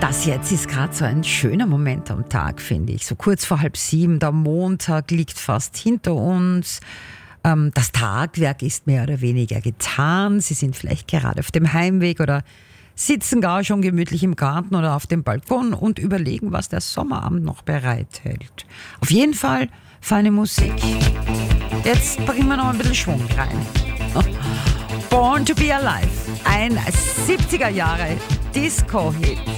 Das jetzt ist gerade so ein schöner Moment am Tag, finde ich. So kurz vor 6:30, der Montag liegt fast hinter uns. Das Tagwerk ist mehr oder weniger getan. Sie sind vielleicht gerade auf dem Heimweg oder sitzen gar schon gemütlich im Garten oder auf dem Balkon und überlegen, was der Sommerabend noch bereithält. Auf jeden Fall feine Musik. Jetzt bringen wir noch ein bisschen Schwung rein. Born to be Alive, ein 70er Jahre Disco-Hit.